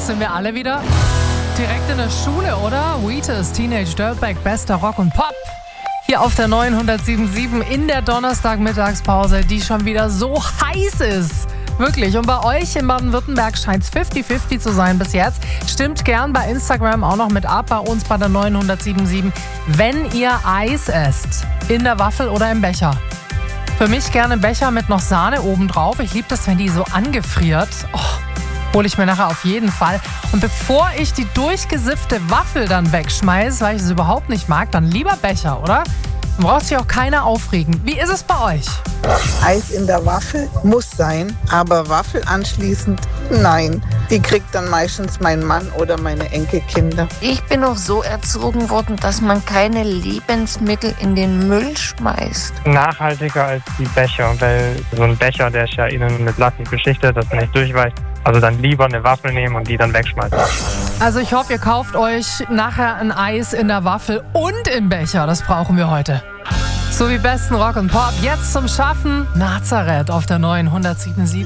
sind wir alle wieder direkt in der Schule, oder? Wheatus, Teenage Dirtbag, bester Rock und Pop. Hier auf der 907.7 in der Donnerstag-Mittagspause, die schon wieder so heiß ist. Wirklich. Und bei euch in Baden-Württemberg scheint es 50-50 zu sein bis jetzt. Stimmt gern bei Instagram auch noch mit ab, bei uns bei der 907.7, wenn ihr Eis esst. In der Waffel oder im Becher. Für mich gerne ein Becher mit noch Sahne oben drauf. Ich liebe das, wenn die so angefriert. Hole ich mir nachher auf jeden Fall. Und bevor ich die durchgesiffte Waffel dann wegschmeiße, weil ich es überhaupt nicht mag, dann lieber Becher, oder? Dann braucht sich auch keiner aufregen. Wie ist es bei euch? Eis in der Waffel muss sein, aber Waffel anschließend nein. Die kriegt dann meistens mein Mann oder meine Enkelkinder. Ich bin auch so erzogen worden, dass man keine Lebensmittel in den Müll schmeißt. Nachhaltiger als die Becher, weil so ein Becher, der ist ja innen mit Plastik beschichtet, dass er nicht durchweicht. Also dann lieber eine Waffel nehmen und die dann wegschmeißen. Also ich hoffe, ihr kauft euch nachher ein Eis in der Waffel und im Becher. Das brauchen wir heute. So wie besten Rock und Pop. Jetzt zum Schaffen. Nazareth auf der 907.7.